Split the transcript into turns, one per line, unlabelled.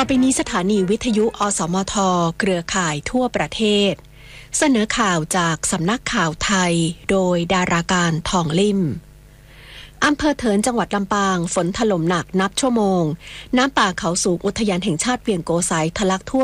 อไปนี้สถานีวิทยุอสมทเครือข่ายทั่วประเทศเสนอข่าวจากสำนักข่าวไทยโดยดาราการทองลิ่มอำเภอเถินจังหวัดลำปางฝนถล่มหนักนับชั่วโมงน้ำป่าเขาสูงอุทยานแห่งชาติเวียงโกไสทะลักท่วม